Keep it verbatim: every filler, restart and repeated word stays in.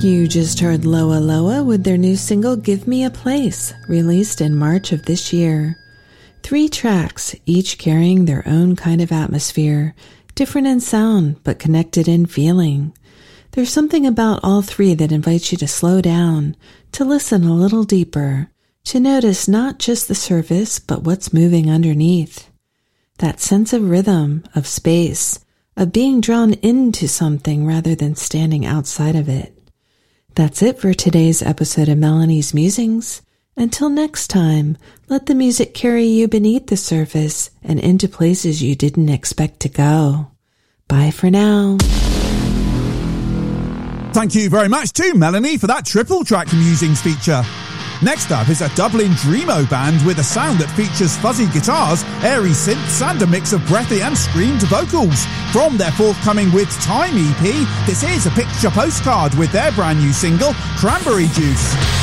You just heard Loa Loa with their new single Give Me a Place, released in March of this year. Three tracks, each carrying their own kind of atmosphere, different in sound but connected in feeling. There's something about all three that invites you to slow down, to listen a little deeper, to notice not just the surface but what's moving underneath. That sense of rhythm, of space, of being drawn into something rather than standing outside of it. That's it for today's episode of Melanie's Musings. Until next time, let the music carry you beneath the surface and into places you didn't expect to go. Bye for now. Thank you very much to Melanie for that triple track Musings feature. Next up is a Dublin Dreamo band with a sound that features fuzzy guitars, airy synths and a mix of breathy and screamed vocals. From their forthcoming With Time E P, this is a picture postcard with their brand new single, Cranberry Juice.